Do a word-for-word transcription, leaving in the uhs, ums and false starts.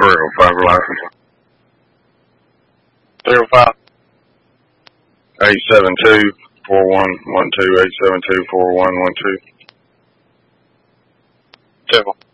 three oh five license. three oh five. eight seven two, four one one two, eight seven two, four one one two. Two.